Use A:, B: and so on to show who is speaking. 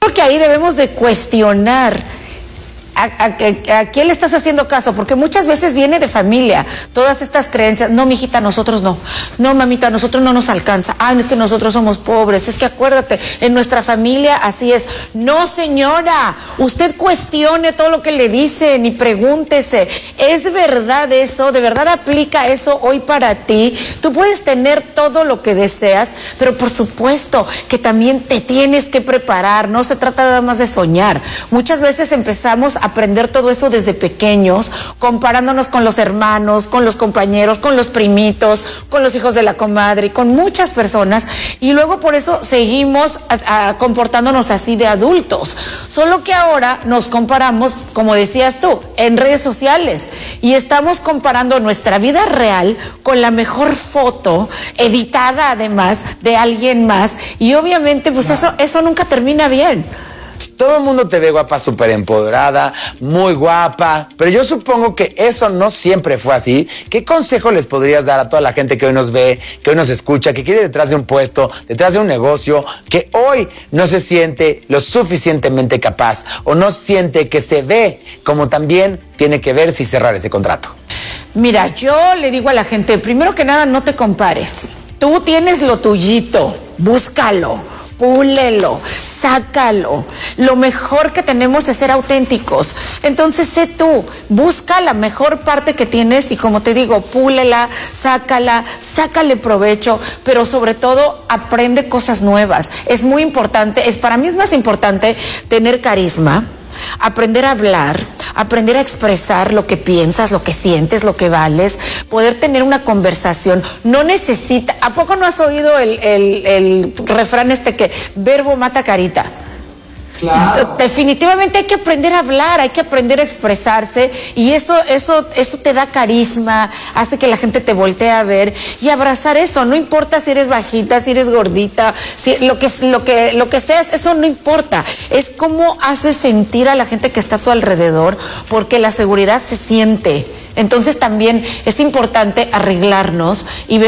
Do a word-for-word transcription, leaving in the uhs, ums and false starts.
A: creo que ahí debemos de cuestionar ¿A, a, ¿A quién le estás haciendo caso? Porque muchas veces viene de familia, todas estas creencias. No, mijita, nosotros no. No, mamita, a nosotros no nos alcanza. Ah, no, es que nosotros somos pobres. Es que acuérdate, en nuestra familia así es. No, señora, usted cuestione todo lo que le dicen y pregúntese. ¿Es verdad eso? ¿De verdad aplica eso hoy para ti? Tú puedes tener todo lo que deseas, pero por supuesto que también te tienes que preparar. No se trata nada más de soñar. Muchas veces empezamos a aprender todo eso desde pequeños, comparándonos con los hermanos, con los compañeros, con los primitos, con los hijos de la comadre, con muchas personas, y luego por eso seguimos a, a, comportándonos así de adultos. Solo que ahora nos comparamos, como decías tú, en redes sociales, y estamos comparando nuestra vida real con la mejor foto, editada además, de alguien más, y obviamente pues eso, eso nunca termina bien.
B: Todo el mundo te ve guapa, súper empoderada, muy guapa, pero yo supongo que eso no siempre fue así. ¿Qué consejo les podrías dar a toda la gente que hoy nos ve, que hoy nos escucha, que quiere detrás de un puesto, detrás de un negocio, que hoy no se siente lo suficientemente capaz o no siente que se ve como también tiene que verse y cerrar ese contrato?
A: Mira, yo le digo a la gente, primero que nada, no te compares. Tú tienes lo tuyito, búscalo, púlelo, sácalo. Lo mejor que tenemos es ser auténticos. Entonces sé tú, busca la mejor parte que tienes y, como te digo, púlela, sácala, sácale provecho, pero sobre todo aprende cosas nuevas. Es muy importante, es para mí es más importante tener carisma, aprender a hablar, aprender a expresar lo que piensas, lo que sientes, lo que vales, poder tener una conversación. No necesita, ¿a poco no has oído el, el, el refrán este que verbo mata carita? Claro. Definitivamente hay que aprender a hablar, hay que aprender a expresarse, y eso, eso, eso te da carisma, hace que la gente te voltee a ver, y abrazar eso. No importa si eres bajita, si eres gordita, si lo que, lo que, lo que seas, eso no importa. Es cómo haces sentir a la gente que está a tu alrededor, porque la seguridad se siente. Entonces también es importante arreglarnos y ver